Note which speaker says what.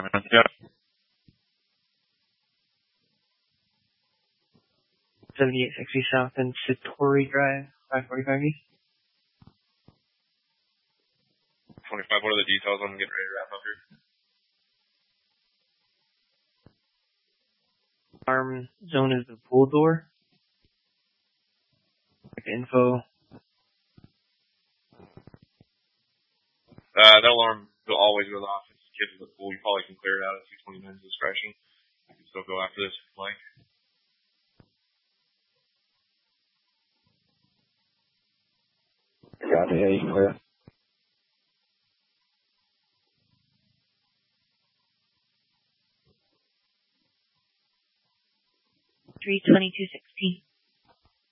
Speaker 1: Yeah.
Speaker 2: 7860 South and Satori Drive, 545 East.
Speaker 1: 25, what are the details on getting ready to wrap up here?
Speaker 2: Alarm zone is the pool door. Info.
Speaker 1: That alarm will always go off. If the kids at the pool, you probably can clear it out at 229's discretion. I can still go after this if you like.
Speaker 3: Copy, yeah, you can clear.
Speaker 4: 32216.